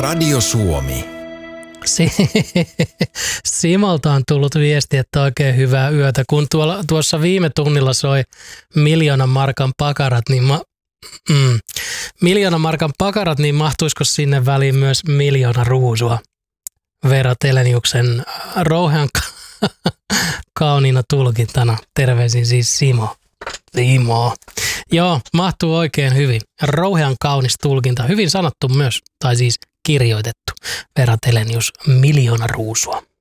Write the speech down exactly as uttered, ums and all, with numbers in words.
Radio Suomi. Si- Simolta on tullut viesti, että oikein hyvää yötä. Kun tuolla, tuossa viime tunnilla soi miljoonan markan pakarat, niin ma- mm, miljoonan markan pakarat, niin mahtuisiko sinne väliin myös miljoona ruusua? Veera Teleniuksen rouhean ka- kauniina tulkintana. Terveisin siis Simo. Simo. Joo, mahtuu oikein hyvin. Rouhean kaunis tulkinta. Hyvin sanottu myös, tai siis kirjoitettu. Veera Telenius, miljoona ruusua.